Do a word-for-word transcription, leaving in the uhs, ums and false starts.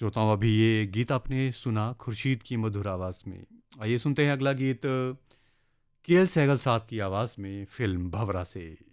श्रोताओं, अभी ये गीत आपने सुना खुर्शीद की मधुर आवाज़ में। आइए सुनते हैं अगला गीत के एल सहगल साहब की आवाज़ में फ़िल्म भँवरा से।